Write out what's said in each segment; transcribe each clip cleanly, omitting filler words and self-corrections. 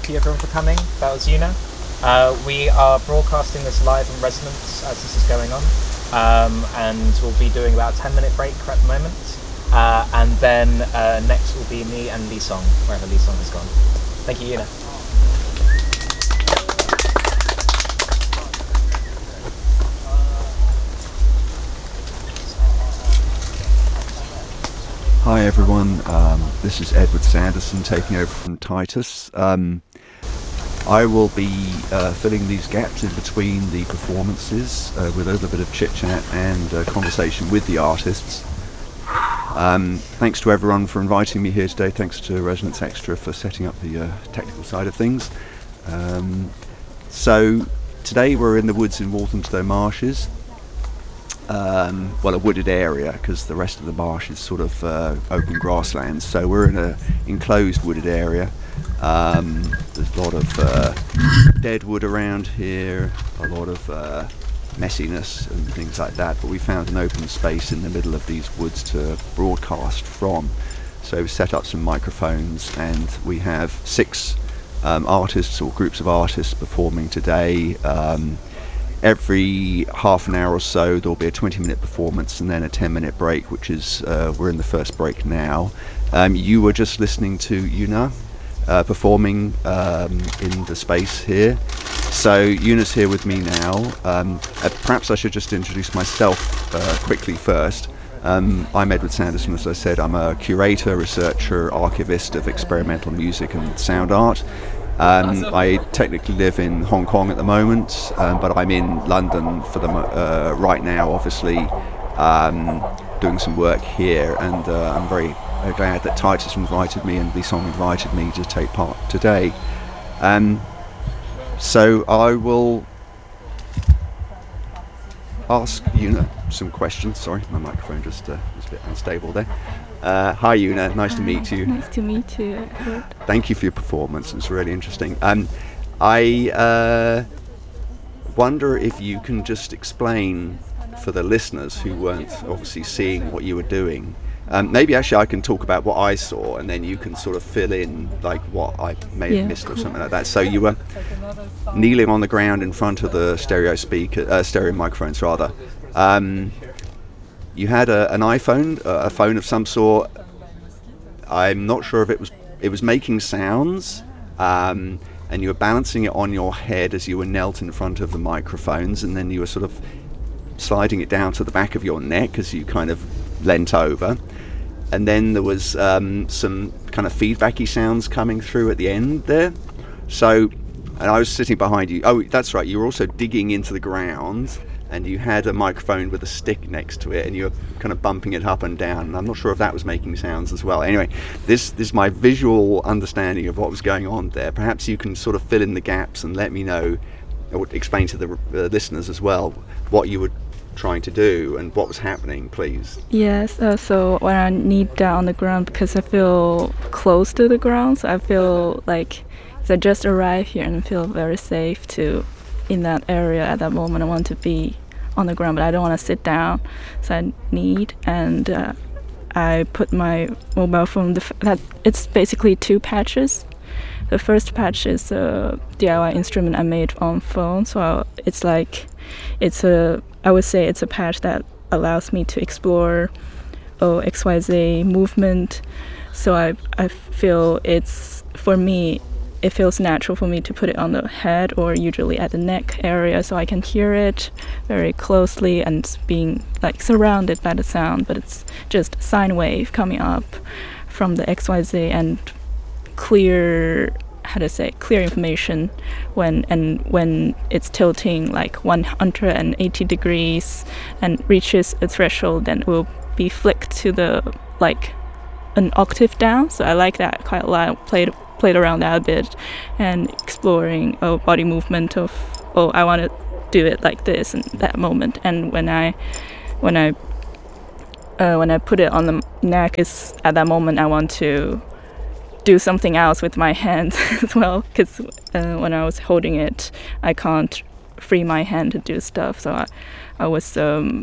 thank you everyone for coming. That was Yuna. We are broadcasting this live in Resonance as this is going on, and we'll be doing about a 10-minute break at the moment, and then next will be me and Lee Song, wherever Lee Song has gone. Thank you, Yuna. Hi everyone, this is Edward Sanderson taking over from Titus. I will be filling these gaps in between the performances with a little bit of chit-chat and conversation with the artists. Thanks to everyone for inviting me here today. Thanks to Resonance Extra for setting up the technical side of things. So today we're in the woods in Walthamstow Marshes. A wooded area, because the rest of the marsh is sort of open grasslands. So we're in an enclosed wooded area. There's a lot of dead wood around here, a lot of messiness and things like that, but we found an open space in the middle of these woods to broadcast from. So we set up some microphones, and we have 6 artists or groups of artists performing today. Every half an hour or so there'll be a 20-minute performance and then a 10-minute break, which is we're in the first break now. You were just listening to Yuna performing in the space here. So Yuna's here with me now. Perhaps I should just introduce myself quickly first. I'm Edward Sanderson, as I said. I'm a curator, researcher, archivist of experimental music and sound art. I technically live in Hong Kong at the moment, but I'm in London for the right now, obviously, doing some work here, and I'm very glad that Titus invited me and Lee Song invited me to take part today. So I will ask Yuna some questions. Sorry, my microphone just was a bit unstable there. Hi Yuna, nice to meet you. Nice to meet you, Edward. Thank you for your performance, it's really interesting. I wonder if you can just explain for the listeners who weren't obviously seeing what you were doing. Maybe actually I can talk about what I saw and then you can sort of fill in like what I may have missed or something like that. So you were kneeling on the ground in front of the stereo microphones rather. You had an iPhone, a phone of some sort. I'm not sure if it was making sounds, and you were balancing it on your head as you were knelt in front of the microphones, and then you were sort of sliding it down to the back of your neck as you kind of leant over. And then there was some kind of feedbacky sounds coming through at the end there. So, and I was sitting behind you. Oh, that's right, you were also digging into the ground, and you had a microphone with a stick next to it, and you were kind of bumping it up and down. And I'm not sure if that was making sounds as well. Anyway, this is my visual understanding of what was going on there. Perhaps you can sort of fill in the gaps and let me know, or explain to the listeners as well, what you were trying to do and what was happening, please. Yes, so when I kneel down on the ground, because I feel close to the ground, so I feel like I just arrived here and feel very safe in that area at that moment. I want to be on the ground, but I don't want to sit down, so I need, and I put my mobile phone, it's basically 2 patches. The first patch is a DIY instrument I made on phone, so I would say it's a patch that allows me to explore XYZ movement, so I feel it feels natural for me to put it on the head or usually at the neck area, so I can hear it very closely and being like surrounded by the sound, but it's just sine wave coming up from the XYZ and clear information when it's tilting like 180 degrees and reaches a threshold, then it will be flicked to the like an octave down. So I like that quite a lot. Played around that a bit and exploring body movement of I want to do it like this in that moment. And when I put it on the neck, is at that moment I want to do something else with my hands as well, because when I was holding it I can't free my hand to do stuff, so I was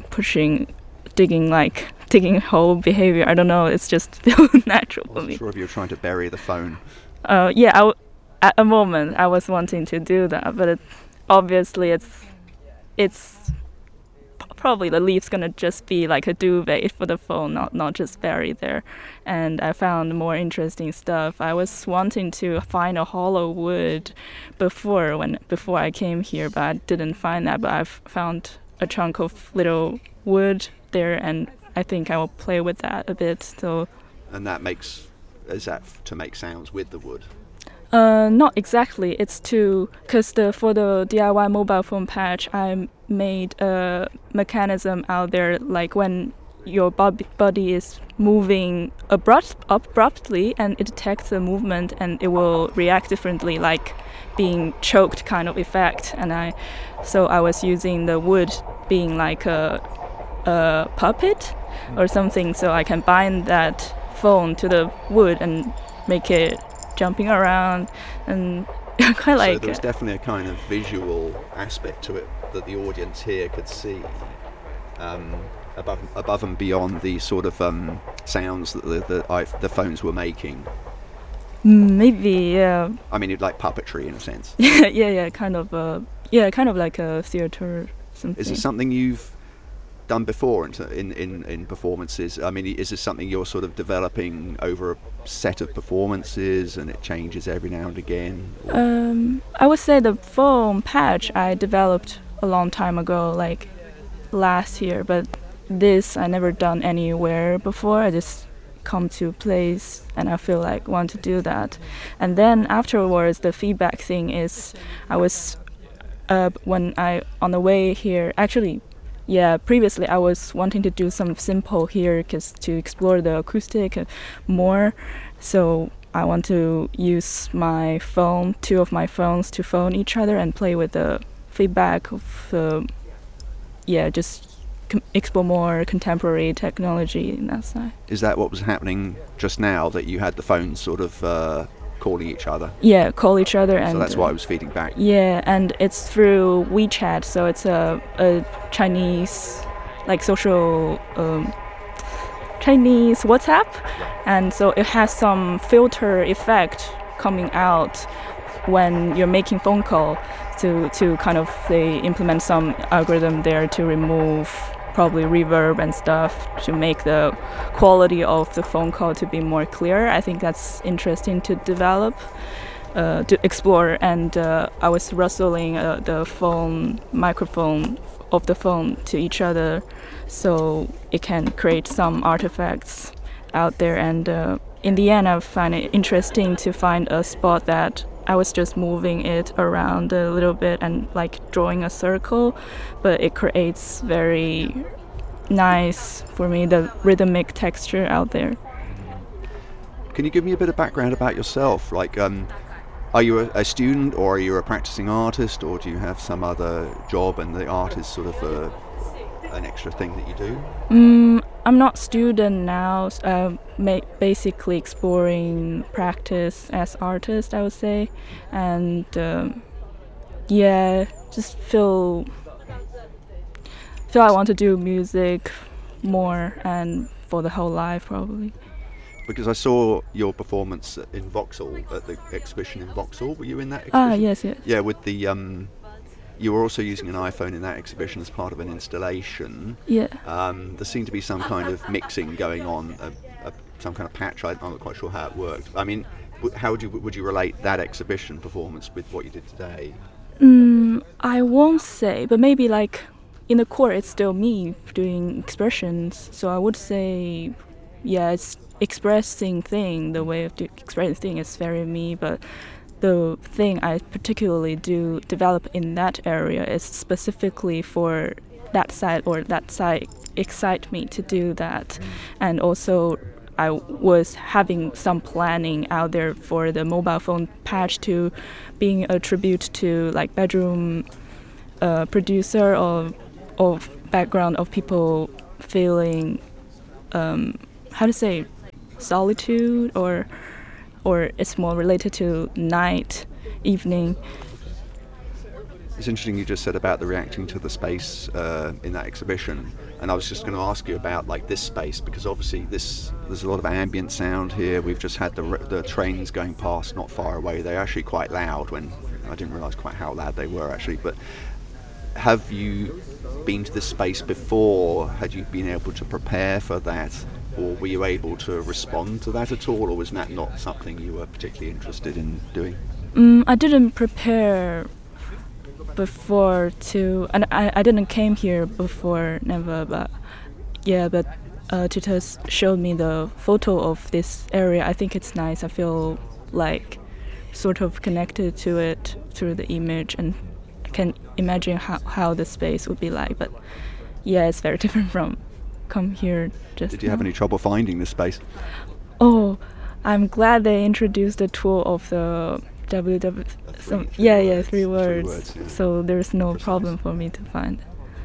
digging hole behavior. I don't know, it's just feel natural for me. I'm not sure if you're trying to bury the phone. at a moment I was wanting to do that, but obviously it's probably the leaf's gonna just be like a duvet for the phone, not just buried there. And I found more interesting stuff. I was wanting to find a hollow wood before I came here, but I didn't find that. But I've found a chunk of little wood there, and I think I will play with that a bit. So. And is that to make sounds with the wood? Not exactly. It's because for the DIY mobile phone patch, I made a mechanism out there, like when your body is moving abruptly, and it detects the movement, and it will react differently, like being choked kind of effect. And I was using the wood being like a puppet or something, so I can bind that phone to the wood and make it jumping around, and quite like. So there's definitely a kind of visual aspect to it that the audience here could see, above and beyond the sort of sounds that the phones were making. Maybe, yeah. I mean, it's like puppetry in a sense. yeah, kind of like a theater. Something. Is it something you've done before in performances? I mean, is this something you're sort of developing over a set of performances and it changes every now and again? I would say the phone patch I developed a long time ago, like last year, but this I never done anywhere before. I just come to a place and I feel like want to do that. And then afterwards, the feedback thing is, I was when I on the way here, actually. Yeah, previously I was wanting to do some simple here to explore the acoustic more. So I want to use two of my phones to phone each other and play with the feedback of just explore more contemporary technology in that side. Is that what was happening just now, that you had the phones sort of calling each other? Yeah, call each other. And so that's why I was feeding back. Yeah, and it's through WeChat, so it's a Chinese, like social Chinese WhatsApp, and so it has some filter effect coming out when you're making phone call to kind of they implement some algorithm there to remove probably reverb and stuff to make the quality of the phone call to be more clear. I think that's interesting to develop, to explore. And I was rustling the microphone of the phone to each other, so it can create some artifacts out there. And in the end, I find it interesting to find a spot that I was just moving it around a little bit and like drawing a circle, but it creates very nice for me, the rhythmic texture out there. Can you give me a bit of background about yourself? Like, are you a student, or are you a practicing artist, or do you have some other job and the art is sort of an extra thing that you do? I'm not student now. Basically exploring practice as artist, I would say, and just feel I want to do music more and for the whole life probably. Because I saw your performance in Vauxhall at the exhibition in Vauxhall. Were you in that exhibition? Yes. Yeah, with the you were also using an iPhone in that exhibition as part of an installation. Yeah. There seemed to be some kind of mixing going on, some kind of patch. I'm not quite sure how it worked. I mean, how would you relate that exhibition performance with what you did today? I won't say, but maybe like in the core, it's still me doing expressions. So I would say, it's expressing thing. The way of expressing thing is very me, but the thing I particularly do develop in that area is specifically for that side, or that side excite me to do that. And also I was having some planning out there for the mobile phone patch to being a tribute to like bedroom producer or background of people feeling solitude, or it's more related to night, evening. it's interesting you just said about the reacting to the space in that exhibition, and I was just going to ask you about like this space, because obviously there's a lot of ambient sound here. We've just had the trains going past not far away. They're actually quite loud. When I didn't realise quite how loud they were actually. But have you been to this space before? Had you been able to prepare for that, or were you able to respond to that at all, or was that not something you were particularly interested in doing? I didn't prepare before and I didn't came here before, never, but Titus showed me the photo of this area. I think it's nice. I feel like sort of connected to it through the image, and I can imagine how the space would be like. But yeah, it's very different from come here just Did you have any trouble finding this space? Oh, I'm glad they introduced the tool of the www. Three words. Yeah. So there's no problem for me to find.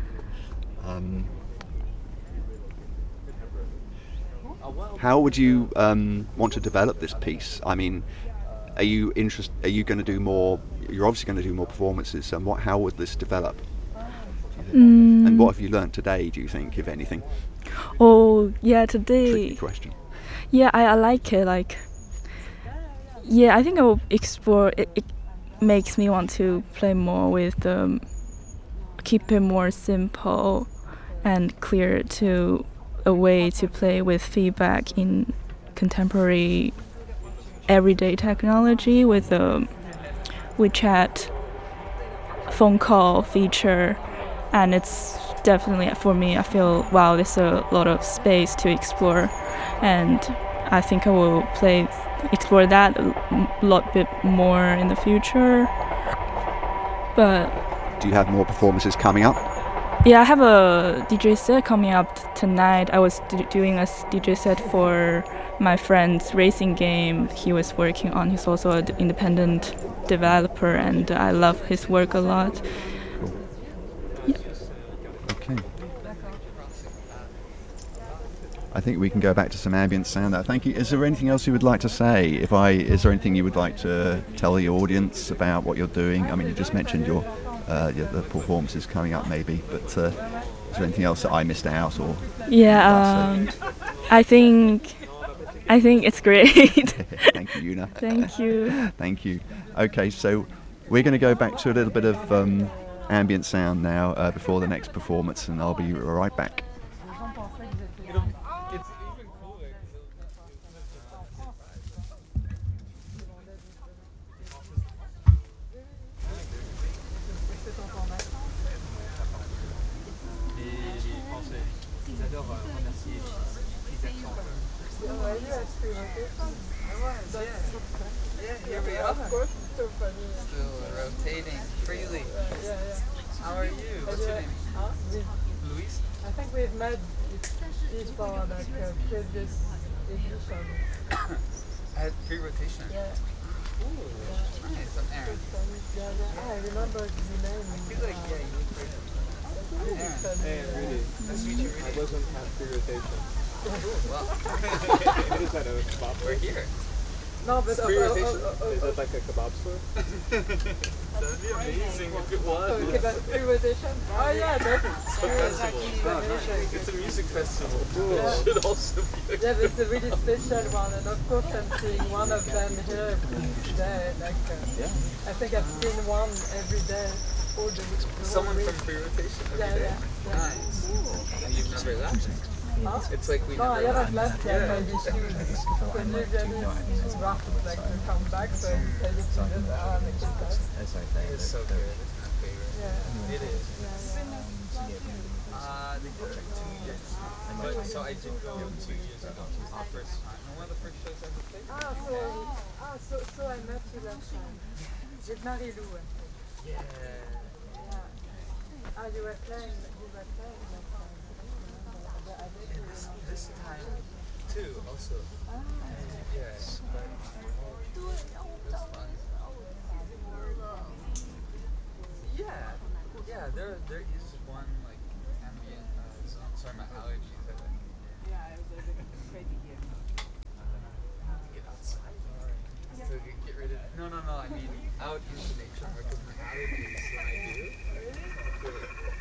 How would you want to develop this piece? I mean, are you going to do more? You're obviously going to do more performances. And how would this develop? And what have you learnt today, do you think, if anything? Oh, yeah, today. Tricky question. Yeah, I like it. Like, yeah, I think I will explore. It makes me want to play more with keep it more simple and clear to a way to play with feedback in contemporary everyday technology with a WeChat phone call feature. And it's definitely, for me, I feel, wow, there's a lot of space to explore. And I think I will explore that a lot bit more in the future. But do you have more performances coming up? Yeah, I have a DJ set coming up tonight. I was doing a DJ set for my friend's racing game he was working on. He's also an independent developer, and I love his work a lot. Cool. Yeah. Okay. I think we can go back to some ambient sound now. Thank you. Is there anything else you would like to say? Is there anything you would like to tell the audience about what you're doing? I mean, you just mentioned the performances coming up, maybe, but is there anything else that I missed out? Or I think it's great. Thank you, Una. Thank you. Thank you. Okay, so we're going to go back to a little bit of ambient sound now before the next performance, and I'll be right back. Here we are. Of course, it's so funny. Still rotating freely. Yeah. How are you? What's your name? Luis? I think we've met before, like previous edition. At free rotation? Yeah. Ooh, nice. I'm Aaron. I remember the name. I feel like, you Aaron. Hey, really. Nice to meet you, Rudy. I wasn't at free rotation. Well, we're here. No, but free rotation. Is that like a kebab store? That'd be amazing if it was. Free rotation? Oh yeah, that's a festival. It's a music festival. Yeah. It should also be. Yeah, but it's a really special one, and of course I'm seeing one of them here today. I think I've seen one every day. Someone from free rotation every day. Nice. And you've never left? Huh? It's like we never left. Yeah. Maybe she was rough to come back, so he said it's just it's so good. It's my favorite. Yeah. It is. They go like 2 years. But so I did go 2 years ago. First time. One of the first shows I ever played. So I met you last time. With Marie-Lou. Yeah. You were playing last time. This time too, also. Yes, but it was fun. Yeah. There is one like ambient song. Sorry, my allergies. Yeah, it was like a crazy year. Get outside. So get rid of. No, I mean out into nature. Because my attitude is when I do.